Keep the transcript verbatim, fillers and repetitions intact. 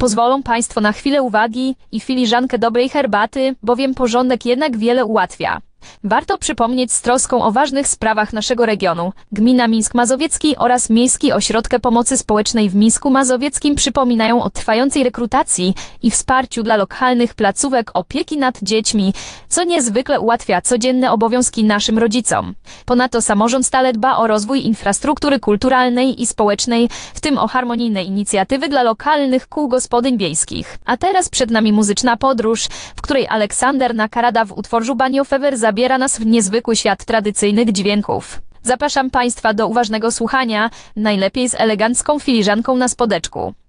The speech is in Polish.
Pozwolą Państwo na chwilę uwagi i filiżankę dobrej herbaty, bowiem porządek jednak wiele ułatwia. Warto przypomnieć z troską o ważnych sprawach naszego regionu. Gmina Mińsk Mazowiecki oraz Miejski Ośrodek Pomocy Społecznej w Mińsku Mazowieckim przypominają o trwającej rekrutacji i wsparciu dla lokalnych placówek opieki nad dziećmi, co niezwykle ułatwia codzienne obowiązki naszym rodzicom. Ponadto samorząd stale dba o rozwój infrastruktury kulturalnej i społecznej, w tym o harmonijne inicjatywy dla lokalnych kół gospodyń wiejskich. A teraz przed nami muzyczna podróż, w której Aleksander Nakarada w utworze Baniofewer zabiera nas w niezwykły świat tradycyjnych dźwięków. Zapraszam Państwa do uważnego słuchania, najlepiej z elegancką filiżanką na spodeczku.